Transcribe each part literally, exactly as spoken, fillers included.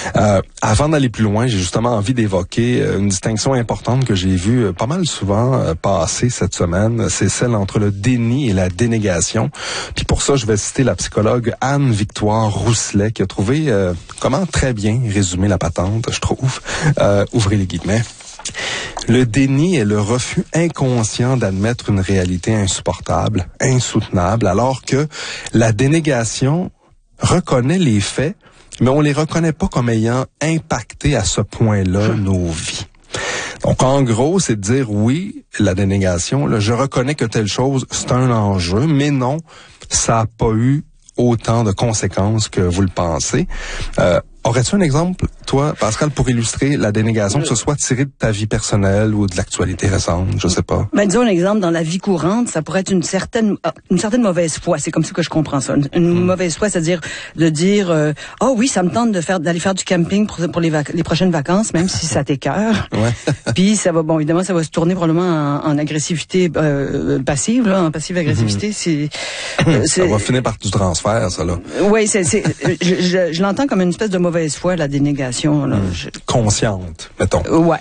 Euh, avant d'aller plus loin, j'ai justement envie d'évoquer une distinction importante que j'ai vue pas mal souvent euh, passer cette semaine. C'est celle entre le déni et la dénégation. Puis pour ça, je vais citer la psychologue Anne-Victoire Rousselet qui a trouvé euh, comment très bien résumer la patente, je trouve. Euh, ouvrez les guillemets. Le déni est le refus inconscient d'admettre une réalité insupportable, insoutenable, alors que la dénégation reconnaît les faits, mais on les reconnaît pas comme ayant impacté à ce point-là nos vies. Donc, en gros, c'est de dire, oui, la dénégation, là, je reconnais que telle chose, c'est un enjeu, mais non, ça n'a pas eu autant de conséquences que vous le pensez. Euh, aurais-tu un exemple, toi, Pascal, pour illustrer la dénégation, que ce soit tiré de ta vie personnelle ou de l'actualité récente, je sais pas? Ben, disons un exemple, dans la vie courante, ça pourrait être une certaine une certaine mauvaise foi. C'est comme ça que je comprends ça. Une, une hmm. mauvaise foi, c'est-à-dire de dire, euh, oh oui, ça me tente de faire d'aller faire du camping pour, pour les, vac- les prochaines vacances, même si ça t'écoeure. Ouais. Puis ça va, bon, évidemment, ça va se tourner probablement en, en agressivité euh, passive, là, en passive agressivité. Hmm. C'est, euh, ça va finir par du transfert, ça là. Oui, c'est, c'est, je, je, je l'entends comme une espèce de mauvaise foi, la dénégation. Là. Hmm. Je... Consciente, mettons. Ouais.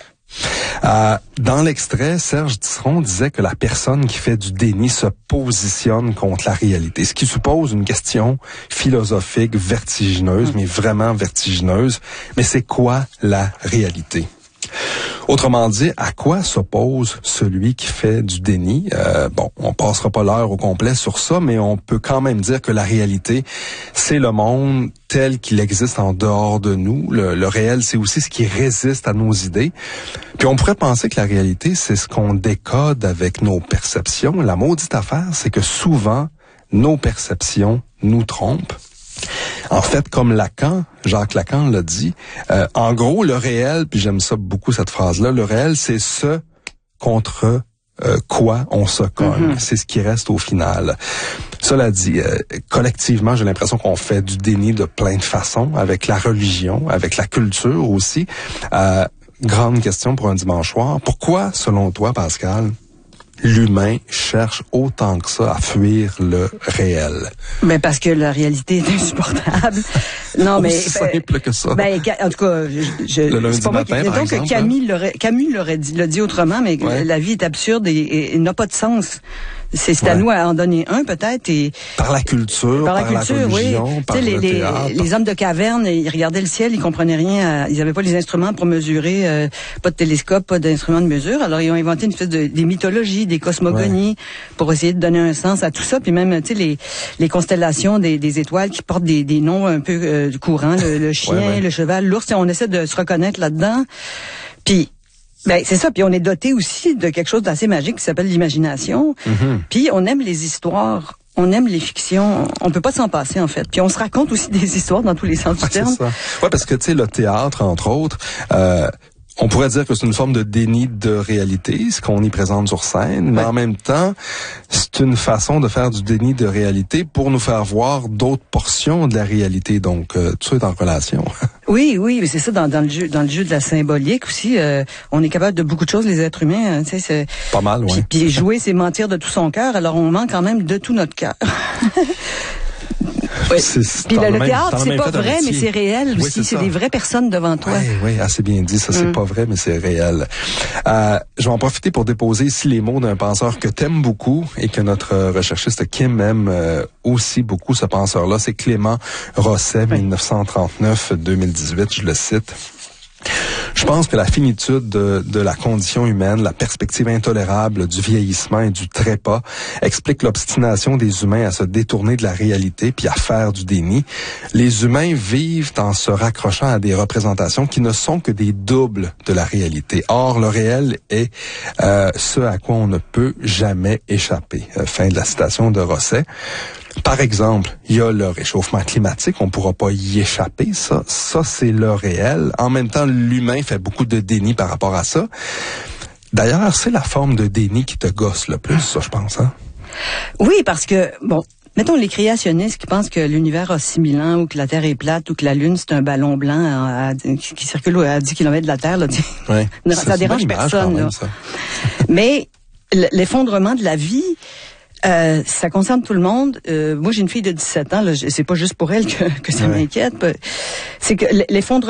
Euh, dans l'extrait, Serge Tisseron disait que la personne qui fait du déni se positionne contre la réalité, ce qui suppose une question philosophique vertigineuse, mais vraiment vertigineuse. Mais c'est quoi la réalité? Autrement dit, à quoi s'oppose celui qui fait du déni? Euh, bon, on passera pas l'heure au complet sur ça, mais on peut quand même dire que la réalité, c'est le monde tel qu'il existe en dehors de nous. Le, le réel, c'est aussi ce qui résiste à nos idées. Puis on pourrait penser que la réalité, c'est ce qu'on décode avec nos perceptions. La maudite affaire, c'est que souvent, nos perceptions nous trompent. En fait, comme Lacan, Jacques Lacan l'a dit, euh, en gros, le réel, puis j'aime ça beaucoup cette phrase-là, le réel, c'est ce contre euh, quoi on se cogne. Mm-hmm. C'est ce qui reste au final. Cela dit, euh, collectivement, j'ai l'impression qu'on fait du déni de plein de façons, avec la religion, avec la culture aussi. Euh, grande question pour un dimanche soir. Pourquoi, selon toi, Pascal, l'humain cherche autant que ça à fuir le réel? Ben parce que la réalité est insupportable. Non, mais aussi simple ben, que ça. Ben, en tout cas, je, je le lundi c'est pas matin, moi qui, par exemple, que Camille l'aurait, Camus l'aurait dit, l'a dit autrement, mais ouais. La vie est absurde et, et, et n'a pas de sens. C'est, c'est ouais. à nous à en donner un, peut-être. Et par la culture, par la, par culture, la religion, oui. par les, le les, théâtre. Les hommes de caverne, ils regardaient le ciel, ils comprenaient rien. À, ils n'avaient pas les instruments pour mesurer, euh, pas de télescope, pas d'instruments de mesure. Alors, ils ont inventé une espèce de des mythologies, des cosmogonies, ouais. pour essayer de donner un sens à tout ça. Puis même, tu sais, les, les constellations des, des étoiles qui portent des, des noms un peu euh, courants, le, le chien, ouais, ouais. le cheval, l'ours. On essaie de se reconnaître là-dedans. Puis ben c'est ça, puis on est doté aussi de quelque chose d'assez magique qui s'appelle l'imagination. Mm-hmm. Puis on aime les histoires, on aime les fictions, on peut pas s'en passer en fait. Puis on se raconte aussi des histoires dans tous les sens du terme. C'est ça. Ouais, parce que tu sais le théâtre entre autres, euh, on pourrait dire que c'est une forme de déni de réalité, ce qu'on y présente sur scène, mais ouais. en même temps, c'est une façon de faire du déni de réalité pour nous faire voir d'autres portions de la réalité. Donc, euh, tout est en relation. Oui, oui, mais c'est ça dans, dans le jeu, dans le jeu de la symbolique aussi. Euh, on est capable de beaucoup de choses, les êtres humains. Hein, tu sais, c'est pas mal, oui. Puis, puis jouer, c'est mentir de tout son cœur. Alors, on ment quand même de tout notre cœur. Oui. Puis le, le même, théâtre, c'est pas vrai, mais c'est réel oui, aussi. C'est, c'est des vraies personnes devant toi. Oui, oui, assez bien dit. Ça, c'est mm. pas vrai, mais c'est réel. Euh, je vais en profiter pour déposer ici les mots d'un penseur que t'aimes beaucoup et que notre recherchiste Kim aime euh, aussi beaucoup, ce penseur-là. C'est Clément Rosset, oui. dix-neuf cent trente-neuf à deux mille dix-huit, je le cite. Je pense que la finitude de, de la condition humaine, la perspective intolérable du vieillissement et du trépas explique l'obstination des humains à se détourner de la réalité puis à faire du déni. Les humains vivent en se raccrochant à des représentations qui ne sont que des doubles de la réalité. Or, le réel est euh, ce à quoi on ne peut jamais échapper. Euh, fin de la citation de Rosset. Par exemple, il y a le réchauffement climatique, on ne pourra pas y échapper, ça, ça c'est le réel. En même temps, l'humain fait beaucoup de déni par rapport à ça. D'ailleurs, c'est la forme de déni qui te gosse le plus, ça, je pense. Hein? Oui, parce que, bon, mettons les créationnistes qui pensent que l'univers a six mille ans ou que la Terre est plate ou que la Lune, c'est un ballon blanc à, à, qui circule à dix kilomètres de la Terre. Là, ouais. ça, ça dérange personne. Même, là. Ça. Mais l'effondrement de la vie... Euh, ça concerne tout le monde. Euh, moi, j'ai une fille de dix-sept ans. Là, c'est pas juste pour elle que, que ça ouais. m'inquiète. C'est que l'effondrement